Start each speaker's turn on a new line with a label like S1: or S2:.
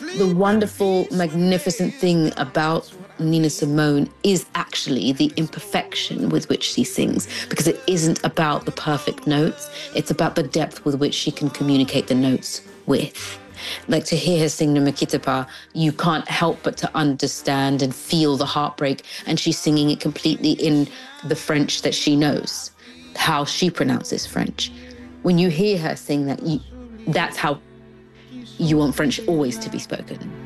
S1: The wonderful, magnificent thing about Nina Simone is actually the imperfection with which she sings, because it isn't about the perfect notes. It's about the depth with which she can communicate the notes with. Like, to hear her sing Namakitapa, you can't help but to understand and feel the heartbreak. And she's singing it completely in the French that she knows, how she pronounces French. When you hear her sing that, that's how you want French always to be spoken.